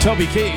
Toby Keith.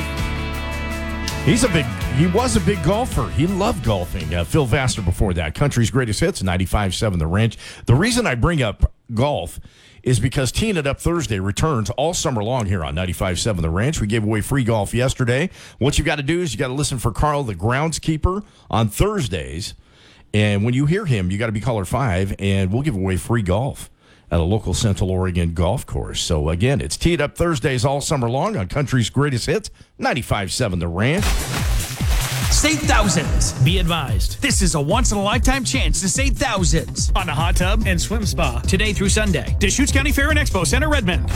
He was a big golfer. He loved golfing. Phil Vassar before that. Country's Greatest Hits, 95.7 The Ranch. The reason I bring up golf is because Teeing It Up Thursday returns all summer long here on 95.7 The Ranch. We gave away free golf yesterday. What you got to do is you got to listen for Carl, the groundskeeper, on Thursdays. And when you hear him, you got to be caller 5, and we'll give away free golf at a local Central Oregon golf course. So, again, it's Teed Up Thursdays all summer long on Country's Greatest Hits, 95.7 The Ranch. Save thousands. Be advised, this is a once-in-a-lifetime chance to save thousands on a hot tub and swim spa today through Sunday. Deschutes County Fair and Expo Center, Redmond.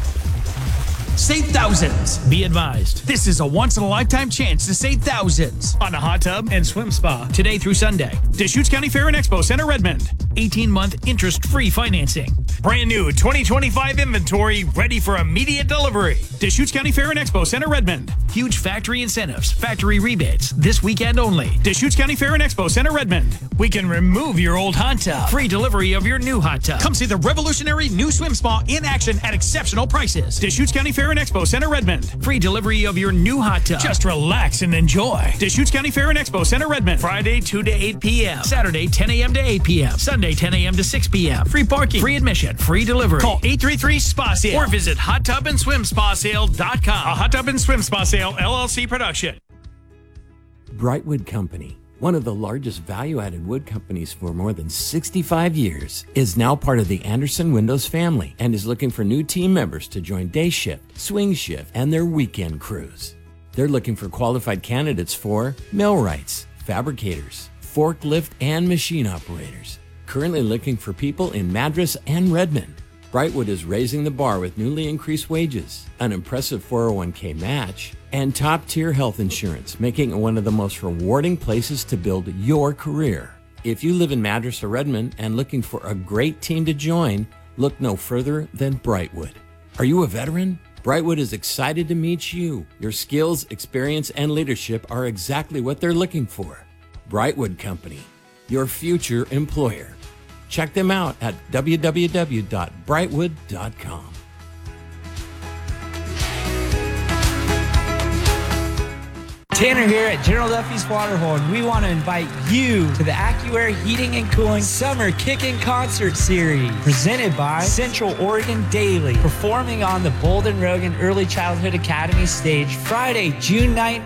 Save thousands. Be advised, this is a once-in-a-lifetime chance to save thousands on a hot tub and swim spa today through Sunday. Deschutes County Fair and Expo Center, Redmond. 18-month interest-free financing. Brand new 2025 inventory ready for immediate delivery. Deschutes County Fair and Expo Center, Redmond. Huge factory incentives, factory rebates this weekend only. Deschutes County Fair and Expo Center, Redmond. We can remove your old hot tub. Free delivery of your new hot tub. Come see the revolutionary new swim spa in action at exceptional prices. Deschutes County Fair and Expo Center, Redmond. Free delivery of your new hot tub. Just relax and enjoy. Deschutes County Fair and Expo Center, Redmond. Friday 2 to 8 p.m. Saturday 10 a.m. to 8 p.m. Sunday 10 a.m. to 6 p.m. Free parking, free admission, free delivery. Call 833-SPA-SALE or visit hottubandSwimSpaSale.com. A Hot Tub and Swim Spa Sale LLC production. Brightwood Company, one of the largest value-added wood companies for more than 65 years, is now part of the Anderson Windows family and is looking for new team members to join day shift, swing shift, and their weekend crews. They're looking for qualified candidates for millwrights, fabricators, forklift, and machine operators. Currently looking for people in Madras and Redmond. Brightwood is raising the bar with newly increased wages, an impressive 401k match, and top-tier health insurance, making it one of the most rewarding places to build your career. If you live in Madras or Redmond and looking for a great team to join, look no further than Brightwood. Are you a veteran? Brightwood is excited to meet you. Your skills, experience, and leadership are exactly what they're looking for. Brightwood Company, your future employer. Check them out at www.brightwood.com. Tanner here at General Duffy's Waterhole, and we want to invite you to the AccuAir Heating and Cooling Summer Kickin' Concert Series, presented by Central Oregon Daily, performing on the Bolden Rogan Early Childhood Academy stage Friday, June 9th